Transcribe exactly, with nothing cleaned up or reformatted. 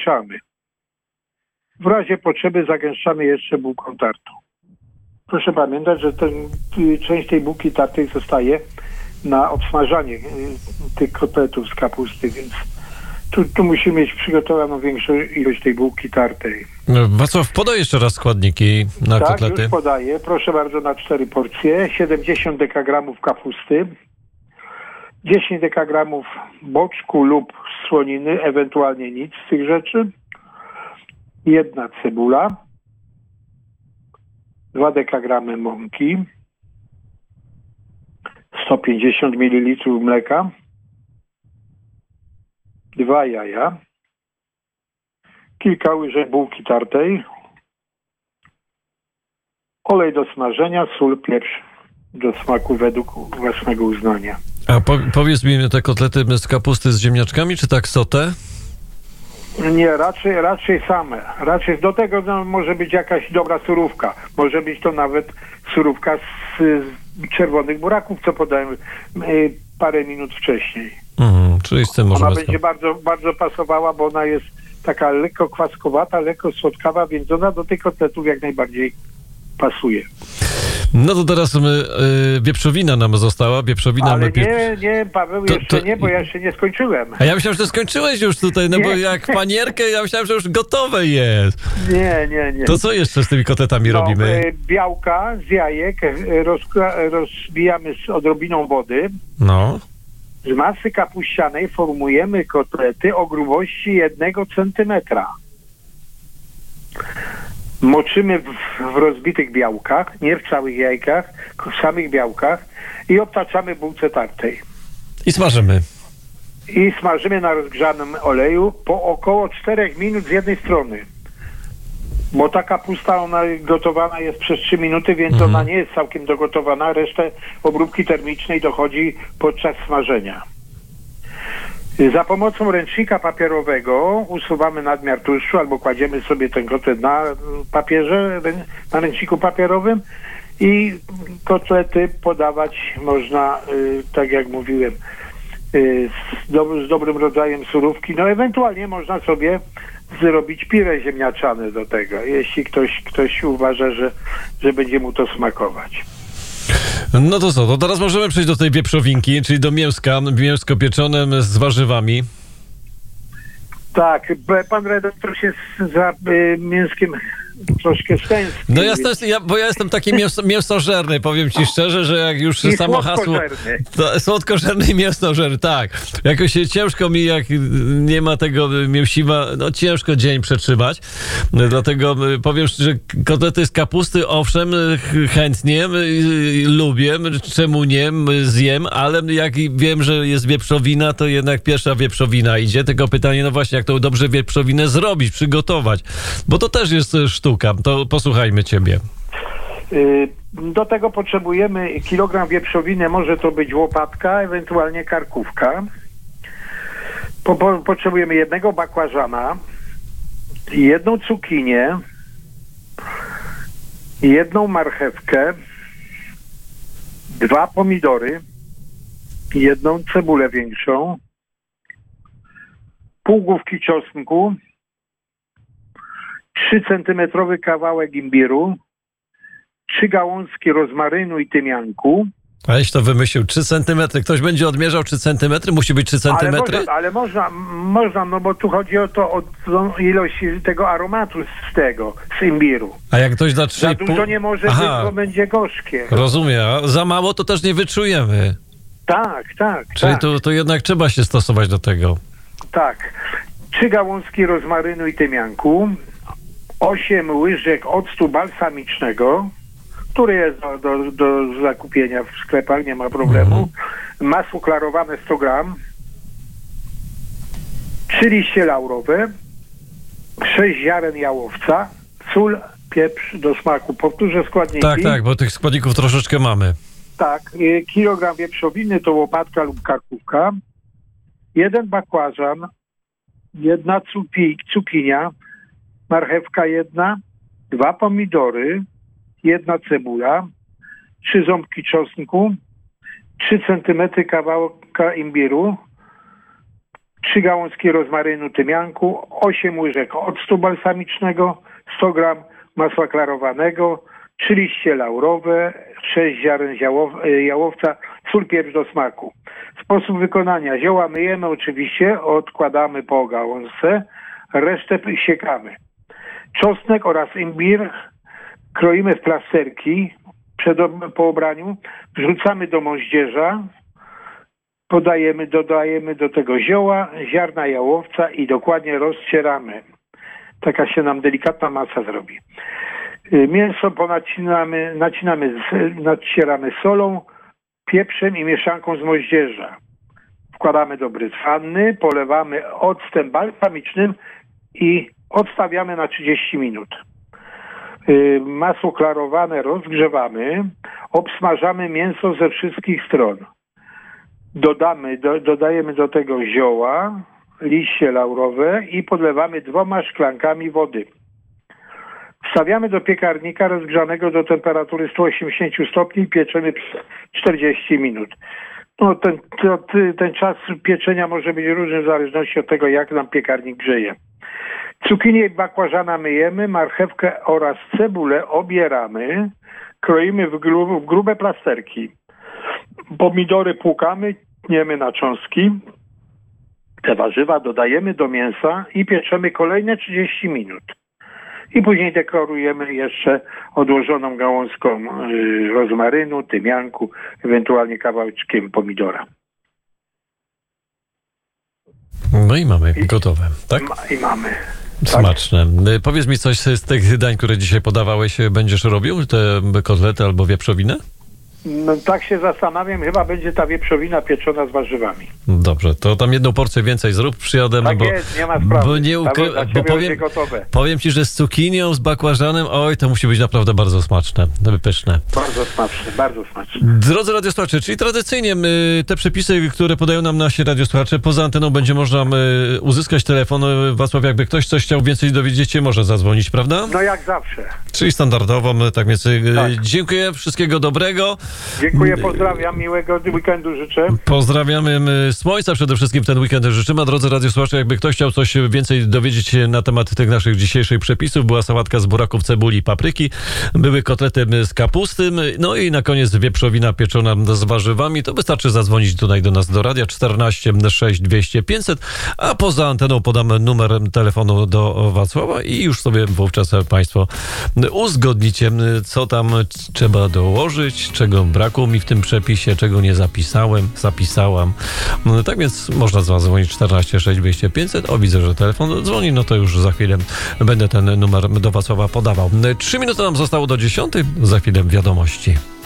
zagęszczamy. W razie potrzeby zagęszczamy jeszcze bułką tartą. Proszę pamiętać, że ten, część tej bułki tartej zostaje na obsmażanie y, tych kotletów z kapusty, więc tu, tu musimy mieć przygotowaną większą ilość tej bułki tartej. Wacław, podaj jeszcze raz składniki na tak, kotlety. Tak, już podaję. Proszę bardzo, na cztery porcje. siedemdziesiąt dekagramów kapusty, dziesięć dekagramów boczku lub słoniny, ewentualnie nic z tych rzeczy, jedna cebula, dwa dekagramy mąki, sto pięćdziesiąt mililitrów mleka, dwa jaja, kilka łyżek bułki tartej, olej do smażenia, sól, pieprz do smaku według własnego uznania. A po, powiedz mi, te kotlety z kapusty z ziemniaczkami, czy tak sauté? Nie, raczej, raczej same. Raczej do tego no, może być jakaś dobra surówka. Może być to nawet surówka z, z czerwonych buraków, co podałem y, parę minut wcześniej. Mhm, czyli z tym ona możemy... będzie bardzo, bardzo pasowała, bo ona jest taka lekko kwaskowata, lekko słodkawa, więc ona do tych kotletów jak najbardziej pasuje. No to teraz my, y, wieprzowina nam została. Wieprzowina Ale my... nie, nie, Paweł, to, jeszcze to... nie, bo ja jeszcze nie skończyłem. A ja myślałem, że skończyłeś już tutaj, no nie. Bo jak panierkę, ja myślałem, że już gotowe jest. Nie, nie, nie. To co jeszcze z tymi kotletami no, robimy? Białka z jajek roz, rozbijamy z odrobiną wody. No. Z masy kapuścianej formujemy kotlety o grubości jednego centymetra. Moczymy w, w rozbitych białkach, nie w całych jajkach, w samych białkach i obtaczamy w bułce tartej. I smażymy. I smażymy na rozgrzanym oleju po około czterech minut z jednej strony. Bo ta kapusta, ona gotowana jest przez trzy minuty, więc mhm. ona nie jest całkiem dogotowana. Resztę obróbki termicznej dochodzi podczas smażenia. Za pomocą ręcznika papierowego usuwamy nadmiar tłuszczu albo kładziemy sobie ten kotlet na papierze, na ręczniku papierowym i kotlety podawać można, tak jak mówiłem, z, do, z dobrym rodzajem surówki. No ewentualnie można sobie zrobić pire ziemniaczane do tego, jeśli ktoś, ktoś uważa, że, że będzie mu to smakować. No to co, to teraz możemy przejść do tej wieprzowinki, czyli do mięska, mięsko pieczone z warzywami. Tak, pan redaktor się za y, mięskiem troszkę stęskni. No ja, też, ja, bo ja jestem taki mięso, mięsożerny, powiem ci szczerze, że jak już I samo hasło... To, słodkożerny i mięsożerny, tak. Jakoś się ciężko mi, jak nie ma tego mięsiwa, no ciężko dzień przetrzymać. Dlatego powiem, że kotlety z kapusty, owszem, chętnie, lubię, czemu nie, zjem, ale jak wiem, że jest wieprzowina, to jednak pierwsza wieprzowina idzie. Tylko pytanie, no właśnie, jak tą dobrze wieprzowinę zrobić, przygotować, bo to też jest sztuka. To posłuchajmy ciebie. Do tego potrzebujemy kilogram wieprzowiny, może to być łopatka, ewentualnie karkówka. Po, po, potrzebujemy jednego bakłażana, jedną cukinię, jedną marchewkę, dwa pomidory, jedną cebulę większą, pół główki czosnku, trzy centymetrowy kawałek imbiru, trzy gałązki rozmarynu i tymianku. Aleś to wymyślił. trzy centymetry. Ktoś będzie odmierzał trzy centymetry? Musi być trzy centymetry? Ale można, ale można, można, no bo tu chodzi o to, o tą ilość tego aromatu z tego, z imbiru. A jak ktoś da trzy Za i pół... dużo nie może Aha. być, bo będzie gorzkie. Rozumiem. A za mało to też nie wyczujemy. Tak, tak. Czyli tak. To, to jednak trzeba się stosować do tego. Tak. Trzy gałązki rozmarynu i tymianku, osiem łyżek octu balsamicznego, który jest do, do, do zakupienia w sklepach, nie ma problemu. Mhm. Masło klarowane sto gram, trzy liście laurowe, sześć ziaren jałowca, sól, pieprz do smaku. Powtórzę składniki. Tak, tak, bo tych składników troszeczkę mamy. Tak, kilogram wieprzowiny to łopatka lub karkówka, jeden bakłażan, jedna cuki, cukinia, marchewka jedna, dwa pomidory, jedna cebula, trzy ząbki czosnku, trzy centymetry kawałka imbiru, trzy gałązki rozmarynu tymianku, osiem łyżek octu balsamicznego, sto gram masła klarowanego, trzy liście laurowe, sześć ziaren jałowca, sól, pieprz do smaku. Sposób wykonania. Zioła myjemy oczywiście, odkładamy po gałązce, resztę siekamy. Czosnek oraz imbir kroimy w plasterki przed, po obraniu, wrzucamy do moździerza, podajemy, dodajemy do tego zioła, ziarna jałowca i dokładnie rozcieramy. Taka się nam delikatna masa zrobi. Mięso ponacinamy, nacinamy, nacieramy solą, pieprzem i mieszanką z moździerza. Wkładamy do brytwanny, polewamy octem balsamicznym i odstawiamy na trzydzieści minut. Masło klarowane rozgrzewamy, obsmażamy mięso ze wszystkich stron. Dodamy, do, dodajemy do tego zioła, liście laurowe i podlewamy dwoma szklankami wody. Wstawiamy do piekarnika rozgrzanego do temperatury sto osiemdziesiąt stopni i pieczemy przez czterdzieści minut. No, ten, to, ten czas pieczenia może być różny w zależności od tego, jak nam piekarnik grzeje. Cukinię i bakłażana myjemy, marchewkę oraz cebulę obieramy, kroimy w, gru, w grube plasterki. Pomidory płukamy, tniemy na cząstki. Te warzywa dodajemy do mięsa i pieczemy kolejne trzydzieści minut. I później dekorujemy jeszcze odłożoną gałązką y, rozmarynu, tymianku, ewentualnie kawałeczkiem pomidora. No i mamy gotowe, tak? Ma, I mamy. Smaczne. Tak. Powiedz mi coś z tych dań, które dzisiaj podawałeś, będziesz robił? Te kotlety albo wieprzowinę? No tak się zastanawiam, chyba będzie ta wieprzowina pieczona z warzywami. Dobrze, to tam jedną porcję więcej zrób, przyjadę, tak bo, jest, nie ma sprawy. Bo nie ukry... bo powiem, powiem ci, że z cukinią, z bakłażanem, oj, to musi być naprawdę bardzo smaczne, pyszne. Bardzo smaczne, bardzo smaczne. Drodzy radiosłuchacze, czyli tradycyjnie my, te przepisy, które podają nam nasi radiosłuchacze, poza anteną będzie można my, uzyskać telefon. Wacław, jakby ktoś coś chciał więcej dowiedzieć się, może zadzwonić, prawda? No jak zawsze. Czyli standardowo, my, tak więc tak. Dziękuję, wszystkiego dobrego. Dziękuję, pozdrawiam, miłego weekendu życzę. Pozdrawiamy słońca przede wszystkim ten weekend życzymy. A drodzy radiosłuchacze, jakby ktoś chciał coś więcej dowiedzieć się na temat tych naszych dzisiejszych przepisów, była sałatka z buraków, cebuli i papryki, były kotlety z kapusty, no i na koniec wieprzowina pieczona z warzywami. To wystarczy zadzwonić tutaj do nas do radia czternaście sześć dwieście pięćset, a poza anteną podamy numer telefonu do Wacława i już sobie wówczas państwo uzgodnicie, co tam trzeba dołożyć, czego brakło mi w tym przepisie, czego nie zapisałem, zapisałam. No, tak więc można zadzwonić czternaście sześć dwieście pięćset. O, widzę, że telefon dzwoni, no to już za chwilę będę ten numer do Wacława podawał. Trzy minuty nam zostało do dziesiątej, za chwilę wiadomości.